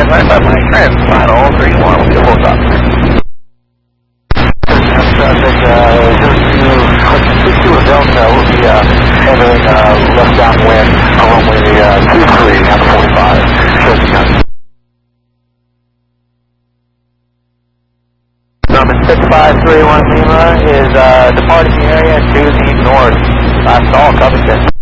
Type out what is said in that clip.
right by my friend, final 3-1, we'll hold up. Traffic, 02 Delta will be entering left downwind on runway 23 on the 45. Number 6531 Lima is departing the area to the north. Stall Covington.